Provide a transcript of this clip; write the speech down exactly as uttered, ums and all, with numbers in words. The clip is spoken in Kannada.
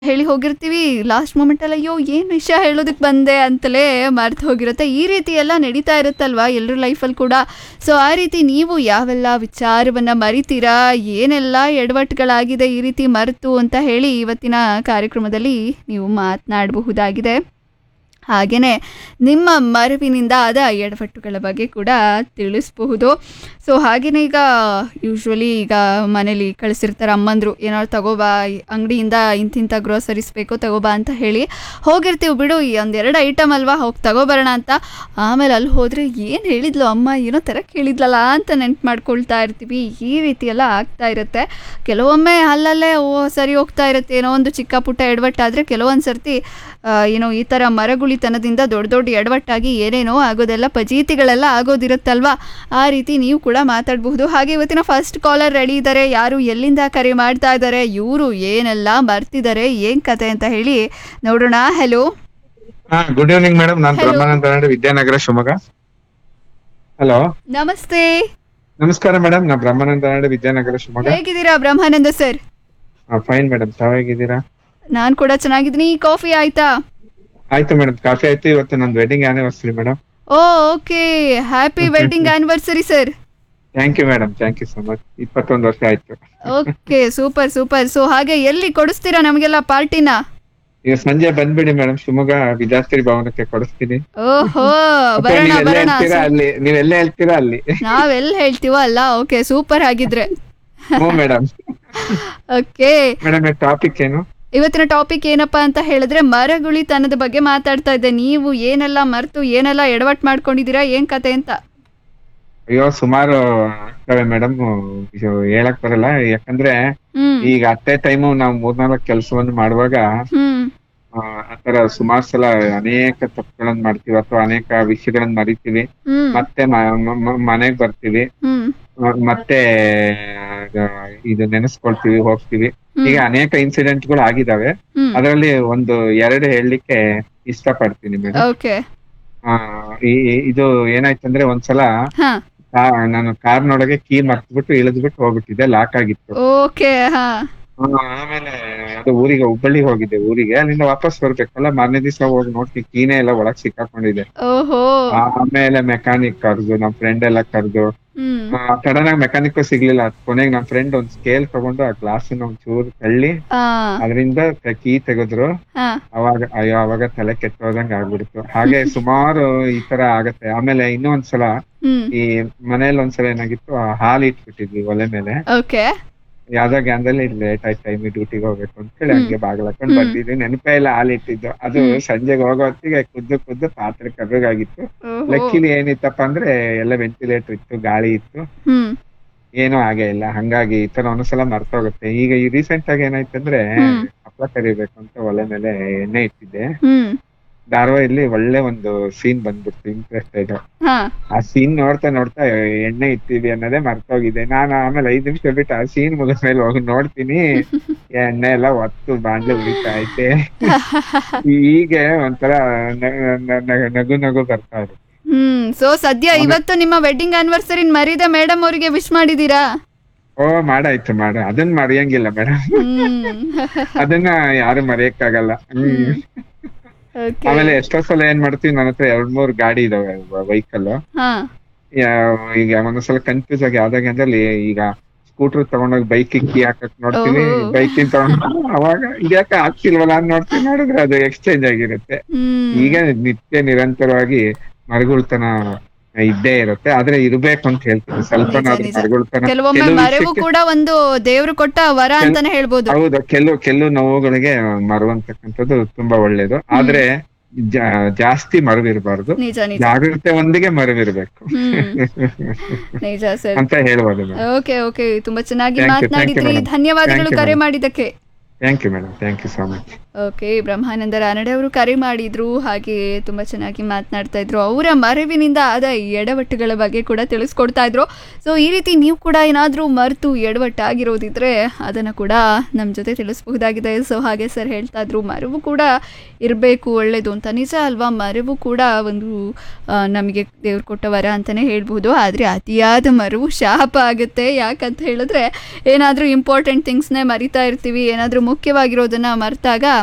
ಹೇಳಿ ಹೋಗಿರ್ತೀವಿ. ಲಾಸ್ಟ್ ಮೂಮೆಂಟಲ್ಲಿ ಅಯ್ಯೋ ಏನು ವಿಷಯ ಹೇಳೋದಕ್ಕೆ ಬಂದೆ ಅಂತಲೇ ಮರ್ತು ಹೋಗಿರುತ್ತೆ. ಈ ರೀತಿ ಎಲ್ಲ ನಡೀತಾ ಇರುತ್ತಲ್ವಾ ಎಲ್ಲರ ಲೈಫಲ್ಲಿ ಕೂಡ. ಸೊ ಆ ರೀತಿ ನೀವು ಯಾವೆಲ್ಲ ವಿಚಾರವನ್ನು ಮರಿತೀರಾ, ಏನೆಲ್ಲ ಎಡವಟ್ಟುಗಳಾಗಿದೆ ಈ ರೀತಿ ಮರೆತು ಅಂತ ಹೇಳಿ ಇವತ್ತಿನ ಕಾರ್ಯಕ್ರಮದಲ್ಲಿ ನೀವು ಮಾತನಾಡಬಹುದಾಗಿದೆ. ಹಾಗೆಯೇ ನಿಮ್ಮ ಮರೆವಿನಿಂದ ಆದ ಎಡವಟ್ಟುಗಳ ಬಗ್ಗೆ ಕೂಡ ತಿಳಿಸಬಹುದು. ಸೊ ಹಾಗೆಯೇ ಈಗ ಯೂಶ್ವಲಿ ಈಗ ಮನೇಲಿ ಕಳಿಸಿರ್ತಾರೆ ಅಮ್ಮಂದರು, ಏನಾದ್ರು ತಗೋಬಾ ಅಂಗಡಿಯಿಂದ ಇಂತಿಂಥ ಗ್ರೋಸರೀಸ್ ಬೇಕು ತಗೋಬಾ ಅಂತ ಹೇಳಿ ಹೋಗಿರ್ತೀವಿ. ಬಿಡು ಈ ಒಂದೆರಡು ಐಟಮ್ ಅಲ್ವಾ ಹೋಗಿ ತಗೋಬರೋಣ ಅಂತ. ಆಮೇಲೆ ಅಲ್ಲಿ ಹೋದರೆ ಏನು ಹೇಳಿದ್ಲು ಅಮ್ಮ, ಏನೋ ತರಕ್ಕೆ ಹೇಳಿದ್ಲಲ್ಲ ಅಂತ ನೆನ್ಪು ಮಾಡ್ಕೊಳ್ತಾ ಇರ್ತೀವಿ. ಈ ರೀತಿ ಎಲ್ಲ ಆಗ್ತಾ ಇರುತ್ತೆ. ಕೆಲವೊಮ್ಮೆ ಅಲ್ಲಲ್ಲೇ ಓ ಸರಿ ಹೋಗ್ತಾ ಇರುತ್ತೆ, ಏನೋ ಒಂದು ಚಿಕ್ಕ ಪುಟ್ಟ ಎಡವಟ್ಟಾದರೆ ಕೆಲವೊಂದು ಸರ್ತಿ ಏನೋ ಈ ಥರ ಮರಗುಳಿತನದಿಂದ ದೊಡ್ಡ ದೊಡ್ಡ ಎಡವಟ್ಟಾಗಿ ಏನೇನೋ ಆಗೋದೆಲ್ಲ ಪಜೀತಿಗಳೆಲ್ಲ ಆಗೋದಿರುತ್ತಲ್ವಾ. ಆ ರೀತಿ ನೀವು ಕೂಡ ಮಾತಾಡಬಹುದು. ಹಾಗೆ ಇವತ್ತಿನ ಫಸ್ಟ್ ಕಾಲರ್ ರೆಡಿ ಇದ್ದಾರೆ. ಯಾರು ಎಲ್ಲಿಂದ ಕರೆ ಮಾಡ್ತಾ ಇದ್ದಾರೆ, ಇವರು ಏನೆಲ್ಲ ಮರ್ತಿದ್ದಾರೆ, ಏನ್ ಕತೆ ಅಂತ ಹೇಳಿ ನೋಡೋಣ. Hello, good evening madam. ನಾನು ಬ್ರಹ್ಮಾನಂದ ನಾಡು, ವಿದ್ಯಾನಗರ, ಶಿವಮೊಗ್ಗ. ಹಲೋ, ನಮಸ್ತೆ. ನಮಸ್ಕಾರ ಮೇಡಮ್. ನಾ ಬ್ರಹ್ಮಾನಂದ ನಾಡು, ವಿದ್ಯಾನಗರ, ಶಿವಮೊಗ್ಗ. ಹೇಗಿದ್ದೀರಾ ಬ್ರಹ್ಮಾನಂದ ಸರ್? ಫೈನ್ ಮೇಡಮ್, ತಾವ್ ಹೇಗಿದ್ದೀರಾ? ನಾನ್ ಕೂಡ ಚೆನ್ನಾಗಿದ್ದೀನಿ. ಕಾಫಿ ಆಯ್ತಾ? ಆಯ್ತು ಮೇಡಮ್, ಕಾಫಿ ಆಯ್ತು. ಇವತ್ತು ನಂದು wedding anniversary madam. O okay, happy wedding anniversary sir. Thank you madam, thank you so much. ಇಪ್ಪತ್ತೊಂದು ವರ್ಷ ಆಯ್ತು. Okay, super super. ಸೊ ಹಾಗೆ ಎಲ್ಲಿ ಕೊಡಿಸ್ತೀರಾ ನಮಗೆಲ್ಲ ಪಾರ್ಟಿನ? ಈಗ ಸಂಜೆ ಬಂದ್ಬಿಡಿ ಮೇಡಮ್, ಶಿವಮೊಗ್ಗ ವಿದ್ಯಾರ್ಥಿ ಭವನಕ್ಕೆ ಕೊಡಿಸ್ತೀನಿ. ಓಹೋ, ಬರೋಣ ನೀವೆಲ್ಲ ಬರೋಣ. ಹೇಳ್ತೀರಾ ಅಲ್ಲಿ, ನೀವೆಲ್ಲ ಹೇಳ್ತೀರಾ ಅಲ್ಲಿ. ನಾವೆಲ್ಲ ಹೇಳ್ತೀವೋ ಅಲ್ಲ. ಓಕೆ, ಸೂಪರ್ ಆಗಿದ್ರೆ. ಹ್ಞೂ ಮೇಡಮ್. ಓಕೆ ಮೇಡಮ್, ಟಾಪಿಕ್ ಏನು? ಇವತ್ತಿನ ಟಾಪಿಕ್ ಏನಪ್ಪಾ ಅಂತ ಹೇಳಿದ್ರೆ ಮರಗುಳಿತನದ ಬಗ್ಗೆ ಮಾತಾಡ್ತಾ ಇದ್ದೆ. ನೀವು ಏನೆಲ್ಲ ಮರೆತು ಏನೆಲ್ಲ ಎಡವಟ್ ಮಾಡ್ಕೊಂಡಿದ್ದೀರಾ, ಏನ್ ಕತೆ ಅಂತ? ಅಯ್ಯೋ, ಸುಮಾರು ಆಗ್ತವೆ ಮೇಡಮ್, ಹೇಳಕ್ ಬರಲ್ಲ. ಯಾಕಂದ್ರೆ ಹ್ಮ್ ಈಗ ಅಟ್ಟೆ ಟೈಮು ನಾವು ಮೂರ್ನಾಲ್ಕು ಕೆಲಸವನ್ನು ಮಾಡುವಾಗ ಹ್ಮ್ ಆತರ ಸುಮಾರು ಸಲ ಅನೇಕ ತಪ್ಪುಗಳನ್ನ ಮಾಡ್ತೀವಿ, ಅಥವಾ ಅನೇಕ ವಿಷಯಗಳನ್ನ ಮರಿತೀವಿ. ಹ್ಮ್ ಮತ್ತೆ ಮನೆಗ್ ಬರ್ತೀವಿ, ಹ್ಮ್ ಮತ್ತೆ ಇದು ನೆನೆಸ್ಕೊಳ್ತೀವಿ, ಹೋಗ್ತೀವಿ. ಈಗ ಅನೇಕ ಇನ್ಸಿಡೆಂಟ್ ಗಳು ಆಗಿದಾವೆ. ಹ್ಮ್ ಅದರಲ್ಲಿ ಒಂದು ಎರಡು ಹೇಳಲಿಕ್ಕೆ ಇಷ್ಟಪಡ್ತೀನಿ ಮೇಡಮ್. ಓಕೆ. ಆ ಈ- ಇದು ಏನಾಯ್ತಂದ್ರೆ, ಒಂದ್ಸಲ ಹಾ ಕಾ- ನಾನು ಕಾರ್ನೊಳಗೆ ಕೀ ಮರ್ತ್ಬಿಟ್ಟು ಇಳಿದ್ಬಿಟ್ಟು ಹೋಗ್ಬಿಟ್ಟಿದ್ದೆ, ಲಾಕ್ ಆಗಿತ್ತು. ಓಕೆ. ಹಾ ಆ, ಆಮೇಲೆ ಅದು ಊರಿಗೆ ಹುಬ್ಬಳ್ಳಿ ಹೋಗಿದ್ದೆ. ಊರಿಗೆ ಅಲ್ಲಿಂದ ವಾಪಸ್ ಬರ್ಬೇಕಲ್ಲ, ಮಾರನೇ ದಿವಸ ಹೋಗಿ ನೋಡ್ತೀನಿ ಕೀನೇ ಎಲ್ಲ ಒಳಗ್ ಸಿಕ್ಕಾಕೊಂಡಿದೆ. ಓಹೋ. ಆಮೇಲೆ ಮೆಕ್ಯಾನಿಕ್ ಕರ್ದು, ನಮ್ ಫ್ರೆಂಡ್ ಎಲ್ಲ ಕರ್ದು, ಹ್ಮ್ ಸಡನ್ ಆಗಿ ಮೆಕ್ಯಾನಿಕ್ ಸಿಗ್ಲಿಲ್ಲ. ಕೊನೆಗೆ ನಮ್ ಫ್ರೆಂಡ್ ಒಂದ್ ಸ್ಕೇಲ್ ತಗೊಂಡು ಆ ಗ್ಲಾಸಿನ ಒಂದ್ ಚೂರು ತಳ್ಳಿ ಆ ಅದರಿಂದ ಕೀ ತೆಗೆದ್ರು. ಹಾ ಅವಾಗ ಅಯ್ಯೋ, ಅವಾಗ ತಲೆ ಕೆಟ್ಟೋದಂಗ ಆಗ್ಬಿಡ್ತು. ಹಾಗೆ ಸುಮಾರು ಈ ತರ ಆಗತ್ತೆ. ಆಮೇಲೆ ಇನ್ನೂ ಒಂದ್ಸಲ ಹ್ಮ್ ಈ ಮನೇಲಿ ಒಂದ್ಸಲ ಏನಾಗಿತ್ತು, ಆ ಹಾಲು ಇಟ್ಬಿಟ್ಟಿದ್ವಿ ಒಲೆ ಮೇಲೆ. ಓಕೆ. ಯಾವ್ದೋ ಗ್ಯಾಂದಲ್ಲಿ ಲೇಟ್ ಆಯ್ತು, ಟೈಮ್ ಡ್ಯೂಟಿಗೆ ಹೋಗ್ಬೇಕು ಅಂತ ಹೇಳಿ ಹಂಗೆ ಬಾಗಿಲು ಹಾಕೊಂಡ್ ಹ್ಮ್. ಬಂದಿದ್ವಿ. ನೆನಪೇ ಇಲ್ಲ ಹಾಲು ಇಟ್ಟಿದ್ದು. ಅದು ಹ್ಮ್. ಸಂಜೆಗೆ ಹೋಗೋ ಹೊತ್ತಿಗೆ ಕುದ್ದು ಕುದ್ದು ಪಾತ್ರೆ ಕರ್ರಗಾಗಿತ್ತು. ಓಹೋ. ಲಕ್ಕಿಲಿ ಏನಿತ್ತಪ್ಪ ಅಂದ್ರೆ ಎಲ್ಲ ವೆಂಟಿಲೇಟರ್ ಇತ್ತು, ಗಾಳಿ ಇತ್ತು, ಹ್ಮ್ ಏನೂ ಆಗೇ ಇಲ್ಲ. ಹಂಗಾಗಿ ಈ ತರ ಒಂದೊಂದ್ಸಲ ಮರ್ತೋಗುತ್ತೆ. ಈಗ ಈ ರೀಸೆಂಟ್ ಆಗಿ ಏನಾಯ್ತಂದ್ರೆ, ಹ್ಮ್. ಹಪ್ಪಳ ಕರಿಬೇಕು ಅಂತ ಒಲೆ ಮೇಲೆ ಎಣ್ಣೆ ಇಟ್ಟಿದ್ದೆ. ಹ್ಮ್ ಧಾರಾವಾಹಿಲಿ ಒಳ್ಳೆ ಒಂದು ಸೀನ್ ಬಂದ್ಬಿಡ್ತು, ಇಂಟ್ರೆಸ್ಟೆಡ್. ಹಾ ಆ ಸೀನ್ ನೋಡ್ತಾ ನೋಡ್ತಾ ಎಣ್ಣೆ ಇಟ್ಟಿವಿ ಅನ್ನೋದೇ ಮರ್ತೋಗಿದೆ. ನಾನು ಆಮೇಲೆ ಐದ್ ನಿಮಿಷ ಬಿಟ್ಟು ಆ ಸೀನ್ ಮುಗಿದ ಮೇಲೆ ಹೋಗಿ ನೋಡ್ತೀನಿ, ಎಣ್ಣೆ ಎಲ್ಲ ಒತ್ತು ಬಾಂಡ್ಲೆ ಉಳಿತಾ ಐತೆ. ಹೀಗೆ ಒಂಥರ ನ- ನ- ನ- ನಗು ನಗು ಬರ್ತಾ ಇದೆ. ಹ್ಮ್ ಸೊ ಸದ್ಯ ಇವತ್ತು ನಿಮ್ಮ ವೆಡ್ಡಿಂಗ್ ಆನಿವರ್ಸರಿ ಮರಿದ ಮೇಡಮ್ ಅವರಿಗೆ ವಿಶ್ ಮಾಡಿದೀರಾ? ಓ, ಮಾಡಾಯ್ತು ಮಾಡ, ಅದನ್ನ ಮರೆಯಂಗಿಲ್ಲ ಮೇಡಮ್. ಹ್ಮ್ ಅದನ್ನ ಯಾರು ಮರೆಯಕ್ಕಾಗಲ್ಲ. ಹ್ಮ್ ಓಕೆ. ಆಮೇಲೆ ಎಷ್ಟೋ ಸಲ ಏನ್ ಮಾಡ್ತೀವಿ, ನನ್ನ ಹತ್ರ ಎರಡ್ ಮೂರ್ ಗಾಡಿ ಇದಾವೆ, ವೆಹಿಕಲ್. ಹಾ ಈಗ ಒಂದೊಂದ್ಸಲ ಕನ್ಫ್ಯೂಸ್ ಆಗಿ ಯಾವ್ದಾಗ ಅಂದ್ರೆ, ಈಗ ಸ್ಕೂಟರ್ ತಗೊಂಡೋಗಿ ಬೈಕ್ ಕೀ ಹಾಕಕ್ ನೋಡ್ತೀವಿ, ಓಹೋ. ಬೈಕಿನ ತಗೊಂಡ್ ಅವಾಗ ಇದ್ಯಾಕೆ ಆಗ್ತಿಲ್ವಲ್ಲ ಅಂತ ನೋಡ್ತೀವಿ, ನೋಡಿದ್ರೆ ಅದು ಎಕ್ಸ್ಚೇಂಜ್ ಆಗಿರುತ್ತೆ. ಹ್ಮ್ ಈಗ ನಿತ್ಯ ನಿರಂತರವಾಗಿ ಮರಗುಳ್ತನ ಇದ್ದೇ ಇರುತ್ತೆ. ಆದ್ರೆ ಇರ್ಬೇಕು ಅಂತ ಹೇಳ್ತೀನಿ, ಸ್ವಲ್ಪ ನಿಜ, ನಿಜ. ಮರಗುಳ್ತನ. ಕೆಲವೊಮ್ಮೆ ಕೆಲವು ಮರೆವು ವಿಷಯಕ್ಕೆ- ಕೂಡ ಒಂದು ದೇವ್ರು ಕೊಟ್ಟ ವರ ಅಂತಾನೆ ಹೇಳ್ಬೋದು. ಹೌದು, ಕೆಲವು ಕೆಲವು ನೋವುಗಳಿಗೆ ಮರುವಂತಕ್ಕಂಥದ್ದು ತುಂಬಾ ಒಳ್ಳೇದು. ಆದ್ರೆ ಜಾ- ಜಾಸ್ತಿ ಮರವಿರಬಾರ್ದು, ನಿಜ ನಿಜ. ಜಾಗ್ರತೆ ಒಂದಿಗೆ ಮರವಿರ್ಬೇಕು ಹ್ಮ್ ನಿಜ ಸರ್. ಅಂತ ಹೇಳ್ಬೋದು ಮೇಡಮ್. ಓಕೆ ಓಕೆ, ತುಂಬಾ ಚೆನ್ನಾಗಿ Thank you, thank you, ಮಾತನಾಡಿದ್ರಿ. madam. ಧನ್ಯವಾದಗಳು Thank you, ಕರೆ madam. ಮಾಡಿದ್ದಕ್ಕೆ. Thank you madam, thank you so much. Okay, ಬ್ರಹ್ಮಾನಂದ ರಾನಡೆ ಅವರು ಕರೆ ಮಾಡಿದ್ರು. ಹಾಗೆ ತುಂಬ ಚೆನ್ನಾಗಿ ಮಾತನಾಡ್ತಾ ಇದ್ರು. ಅವರ ಮರೆವಿನಿಂದ ಆದ ಎಡವಟ್ಟುಗಳ ಬಗ್ಗೆ ಕೂಡ ತಿಳಿಸ್ಕೊಡ್ತಾ ಇದ್ರು. ಸೊ ಈ ರೀತಿ ನೀವು ಕೂಡ ಏನಾದರೂ ಮರೆತು ಎಡವಟ್ಟಾಗಿರೋದಿದ್ರೆ ಅದನ್ನು ಕೂಡ ನಮ್ಮ ಜೊತೆ ತಿಳಿಸಬಹುದಾಗಿದೆ. ಸೊ ಹಾಗೆ ಸರ್ ಹೇಳ್ತಾ ಇದ್ರು, ಮರೆವು ಕೂಡ ಇರಬೇಕು, ಒಳ್ಳೆಯದು ಅಂತ. ನಿಜ ಅಲ್ವಾ? ಮರೆವು ಕೂಡ ಒಂದು ಆ, ನಮಗೆ ದೇವ್ರು ಕೊಟ್ಟ ವರ ಅಂತಲೇ ಹೇಳ್ಬೋದು. ಆದರೆ ಅತಿಯಾದ ಮರೆವು ಶಾಪ ಆಗುತ್ತೆ. ಯಾಕಂತ ಹೇಳಿದ್ರೆ ಏನಾದರೂ ಇಂಪಾರ್ಟೆಂಟ್ ಥಿಂಗ್ಸ್ನೇ ಮರಿತಾ ಇರ್ತೀವಿ, ಏನಾದರೂ ಮುಖ್ಯವಾಗಿರೋದನ್ನ ಮರೆತಾಗ